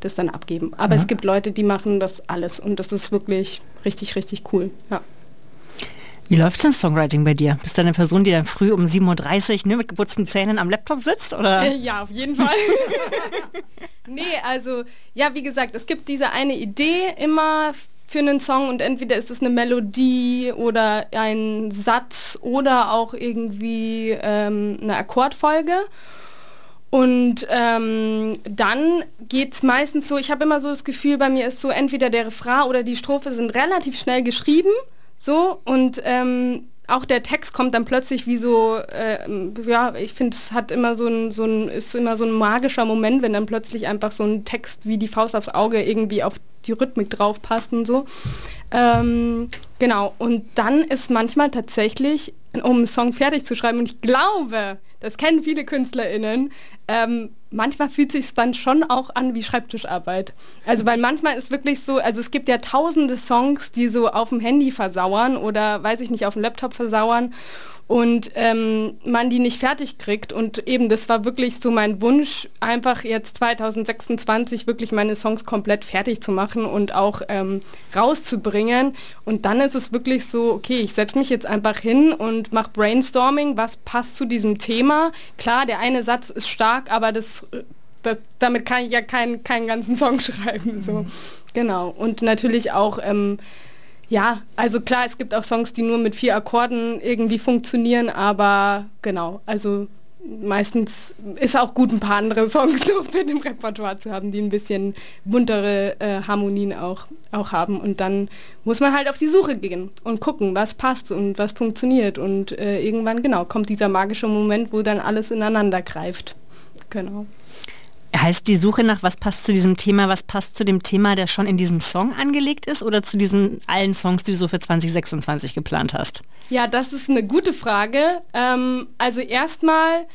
das dann abgeben. Aber es gibt Leute, die machen das alles und das ist wirklich richtig, richtig cool. Ja. Wie läuft denn Songwriting bei dir? Bist du eine Person, die dann früh um 7.30 Uhr mit geputzten Zähnen am Laptop sitzt? Oder? Ja, auf jeden Fall. Nee, also, ja, wie gesagt, es gibt diese eine Idee immer für einen Song und entweder ist es eine Melodie oder ein Satz oder auch irgendwie eine Akkordfolge. Und dann geht es meistens so, ich habe immer so das Gefühl, bei mir ist so entweder der Refrain oder die Strophe sind relativ schnell geschrieben. So, und auch der Text kommt dann plötzlich wie so, ich finde, es hat immer ist immer so ein magischer Moment, wenn dann plötzlich einfach so ein Text wie die Faust aufs Auge irgendwie auf die Rhythmik drauf passt und so. Genau, und dann ist manchmal tatsächlich, um einen Song fertig zu schreiben, und ich glaube, das kennen viele KünstlerInnen, manchmal fühlt sich dann schon auch an wie Schreibtischarbeit. Also weil manchmal ist wirklich so, also es gibt ja tausende Songs, die so auf dem Handy versauern oder weiß ich nicht, auf dem Laptop versauern und man die nicht fertig kriegt und eben das war wirklich so mein Wunsch, einfach jetzt 2026 wirklich meine Songs komplett fertig zu machen und auch rauszubringen und dann ist es wirklich so, okay, ich setze mich jetzt einfach hin und mache Brainstorming, was passt zu diesem Thema. Klar, der eine Satz ist stark, aber damit kann ich ja keinen ganzen Song schreiben. So. Genau. Und natürlich auch, ja, also klar, es gibt auch Songs, die nur mit 4 Akkorden irgendwie funktionieren, aber genau, also meistens ist auch gut, ein paar andere Songs noch mit im Repertoire zu haben, die ein bisschen buntere Harmonien auch haben. Und dann muss man halt auf die Suche gehen und gucken, was passt und was funktioniert. Und irgendwann, genau, kommt dieser magische Moment, wo dann alles ineinander greift. Genau. Heißt die Suche nach, was passt zu diesem Thema, was passt zu dem Thema, der schon in diesem Song angelegt ist oder zu diesen allen Songs, die du so für 2026 geplant hast? Ja, das ist eine gute Frage. Also erstmal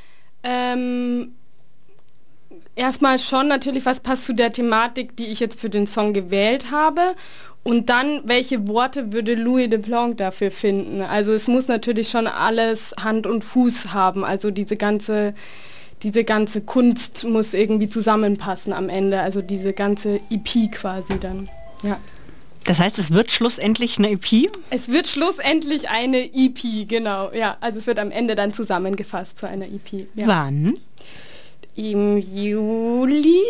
schon natürlich, was passt zu der Thematik, die ich jetzt für den Song gewählt habe. Und dann, welche Worte würde Louis de Blanc dafür finden? Also es muss natürlich schon alles Hand und Fuß haben. Also diese ganze Kunst muss irgendwie zusammenpassen am Ende, also diese ganze EP quasi dann, ja. Das heißt, es wird schlussendlich eine EP? Es wird schlussendlich eine EP, genau, ja. Also es wird am Ende dann zusammengefasst zu einer EP. Ja. Wann? Im Juli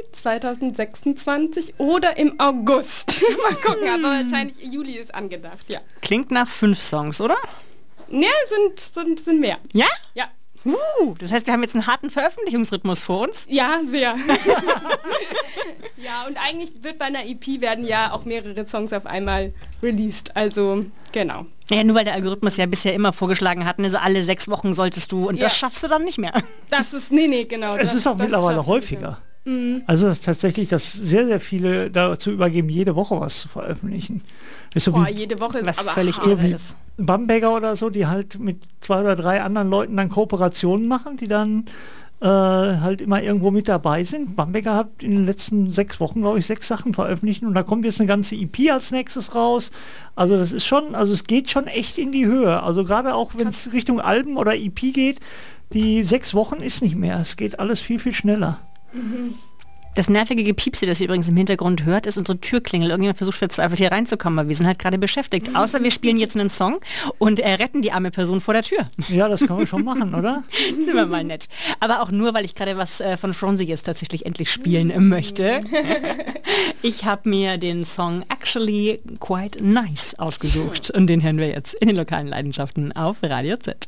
2026 oder im August. Mal gucken, aber wahrscheinlich Juli ist angedacht, ja. Klingt nach 5 Songs, oder? Ja, sind mehr. Ja? Ja. Das heißt, wir haben jetzt einen harten Veröffentlichungsrhythmus vor uns. Ja, sehr. Ja, und eigentlich wird bei einer EP werden ja auch mehrere Songs auf einmal released. Also, genau. Ja, nur weil der Algorithmus ja bisher immer vorgeschlagen hat, also alle 6 Wochen solltest du und das schaffst du dann nicht mehr. Das ist, nee, genau. Es ist auch mittlerweile häufiger. Also das ist tatsächlich, dass sehr, sehr viele dazu übergeben, jede Woche was zu veröffentlichen. Ist so jede Woche ist was aber völlig hart. irre ist. Bamberger oder so, die halt mit 2 oder 3 anderen Leuten dann Kooperationen machen, die dann halt immer irgendwo mit dabei sind. Bamberger hat in den letzten 6 Wochen, glaube ich, 6 Sachen veröffentlicht und da kommt jetzt eine ganze EP als nächstes raus. Also das ist schon, also es geht schon echt in die Höhe. Also gerade auch, wenn es Richtung Alben oder EP geht, die 6 Wochen ist nicht mehr. Es geht alles viel, viel schneller. Das nervige Gepiepse, das ihr übrigens im Hintergrund hört, ist unsere Türklingel. Irgendjemand versucht verzweifelt hier reinzukommen, aber wir sind halt gerade beschäftigt. Außer wir spielen jetzt einen Song und retten die arme Person vor der Tür. Ja, das können wir schon machen, oder? Sind wir mal nett. Aber auch nur, weil ich gerade was von Fronzy jetzt tatsächlich endlich spielen möchte. Ich habe mir den Song Actually Quite Nice ausgesucht und den hören wir jetzt in den lokalen Leidenschaften auf Radio Z.